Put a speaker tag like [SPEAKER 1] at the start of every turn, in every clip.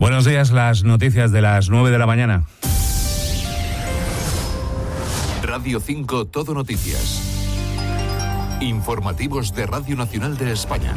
[SPEAKER 1] Buenos días, las noticias de las 9 de la mañana.
[SPEAKER 2] Radio 5 Todo Noticias. Informativos de Radio Nacional de España.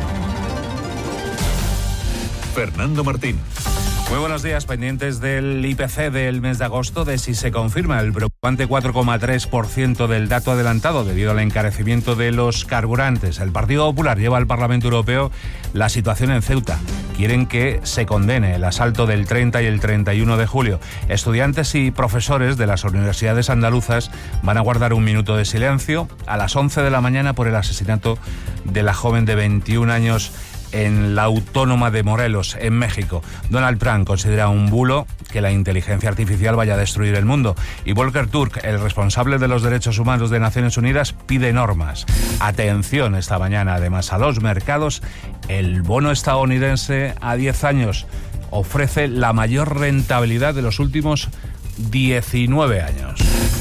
[SPEAKER 2] Fernando Martín.
[SPEAKER 1] Muy buenos días, pendientes del IPC del mes de agosto, de si se confirma el preocupante 4,3% del dato adelantado debido al encarecimiento de los carburantes. El Partido Popular lleva al Parlamento Europeo la situación en Ceuta. Quieren que se condene el asalto del 30 y el 31 de julio. Estudiantes y profesores de las universidades andaluzas van a guardar un minuto de silencio a las 11 de la mañana por el asesinato de la joven de 21 años en la Autónoma de Morelos, en México. Donald Trump considera un bulo que la inteligencia artificial vaya a destruir el mundo. Y Volker Turk, el responsable de los derechos humanos de Naciones Unidas, pide normas. Atención esta mañana, además, a los mercados. El bono estadounidense a 10 años ofrece la mayor rentabilidad de los últimos 19 años.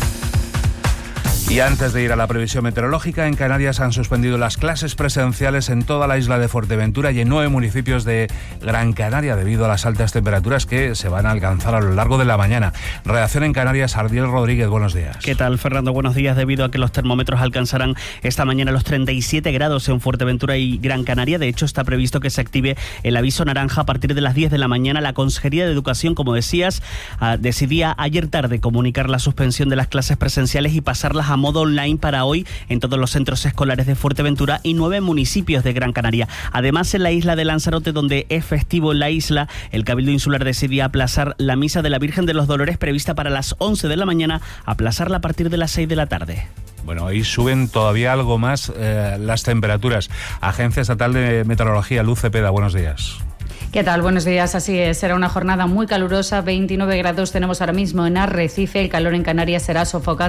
[SPEAKER 1] Y antes de ir a la previsión meteorológica, en Canarias han suspendido las clases presenciales en toda la isla de Fuerteventura y en 9 municipios de Gran Canaria debido a las altas temperaturas que se van a alcanzar a lo largo de la mañana. Redacción en Canarias, Ardiel Rodríguez, buenos días.
[SPEAKER 3] ¿Qué tal, Fernando? Buenos días. Debido a que los termómetros alcanzarán esta mañana los 37 grados en Fuerteventura y Gran Canaria, de hecho está previsto que se active el aviso naranja a partir de las 10 de la mañana. La Consejería de Educación, como decías, decidía ayer tarde comunicar la suspensión de las clases presenciales y pasarlas a modo online para hoy en todos los centros escolares de Fuerteventura y 9 municipios de Gran Canaria. Además, en la isla de Lanzarote, donde es festivo en la isla, el Cabildo Insular decidía aplazar la misa de la Virgen de los Dolores prevista para las 11 de la mañana, aplazarla a partir de las 6 de la tarde.
[SPEAKER 1] Bueno, hoy suben todavía algo más las temperaturas. Agencia Estatal de Meteorología, Luz Cepeda, buenos días.
[SPEAKER 4] ¿Qué tal? Buenos días. Así es, será una jornada muy calurosa. 29 grados tenemos ahora mismo en Arrecife. El calor en Canarias será sofocante.